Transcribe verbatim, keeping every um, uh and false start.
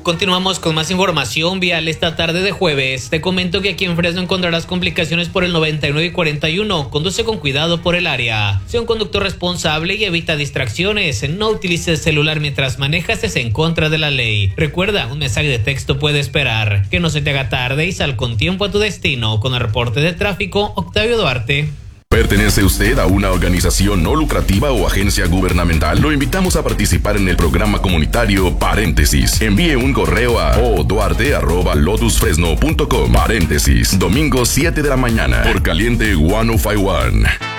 Continuamos con más información vial esta tarde de jueves. Te comento que aquí en Fresno encontrarás complicaciones por el noventa y nueve y cuarenta y uno. Conduce con cuidado por el área. Sea un conductor responsable y evita distracciones. No utilices el celular mientras manejas, es en contra de la ley. Recuerda, un mensaje de texto puede esperar. Que no se te haga tarde y sal con tiempo a tu destino. Con el reporte de tráfico, Octavio Duarte. ¿Pertenece usted a una organización no lucrativa o agencia gubernamental? Lo invitamos a participar en el programa comunitario Paréntesis. Envíe un correo a oduarte arroba lotus fresno punto com. Paréntesis, domingo siete de la mañana, por Caliente ciento cincuenta y uno.